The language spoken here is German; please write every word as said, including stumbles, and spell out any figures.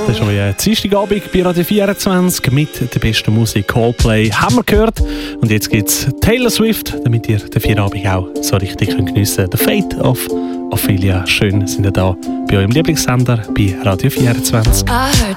Das ist euer Dienstagabend bei Radio vierundzwanzig mit der besten Musik. Coldplay haben wir gehört. Und jetzt gibt es Taylor Swift, damit ihr den Feierabend auch so richtig geniessen könnt. The Fate of Ophelia. Schön sind ihr da bei eurem Lieblingssender bei Radio vierundzwanzig. I heard